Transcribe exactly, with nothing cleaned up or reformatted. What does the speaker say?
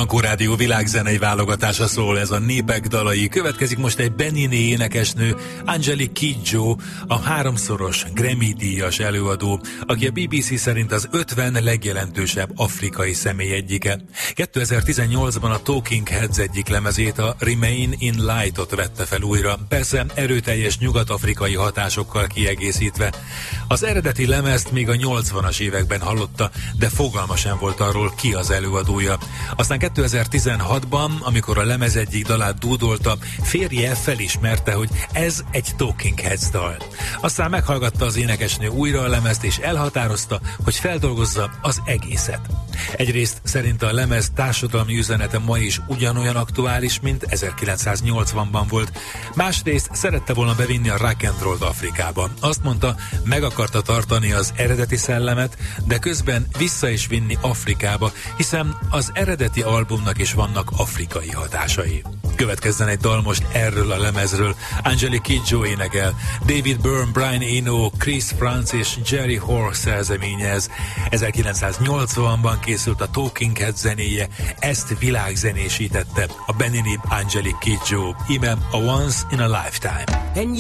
Blanco Rádió világzenei válogatása szól, ez a Népek dalai. Következik most egy Benini énekesnő, Angelique Kidjo, a háromszoros Grammy-díjas előadó, aki a bé bé cé szerint az ötven legjelentősebb afrikai személy egyike. kétezer-tizennyolcban a Talking Heads egyik lemezét, a Remain in Light-ot vette fel újra, persze erőteljes nyugat-afrikai hatásokkal kiegészítve. Az eredeti lemezt még a nyolcvanas években hallotta, de fogalma sem volt arról, ki az előadója. Aztán kétezer-tizenhatban, amikor a lemez egyik dalát dúdolta, férje felismerte, hogy ez egy Talking Heads dal. Aztán meghallgatta az énekesnő újra a lemezt, és elhatározta, hogy feldolgozza az egészet. Egyrészt szerint a lemez társadalmi üzenete ma is ugyanolyan aktuális, mint ezerkilencszáznyolcvanban volt. Másrészt szerette volna bevinni a rock and roll-t Afrikába. Azt mondta, meg akarta tartani az eredeti szellemet, de közben vissza is vinni Afrikába, hiszen az eredeti albumnak is vannak afrikai hatásai. Következzen egy dal most erről a lemezről. Angelique Kidjo énekel, David Byrne, Brian Eno, Chris Frantz és Jerry Horr szerzeményez. ezerkilencszáznyolcvanban készült a Talking Heads zenéje, ezt világzenésítette a Benini Angelique Kidjo, íme a Once in a Lifetime.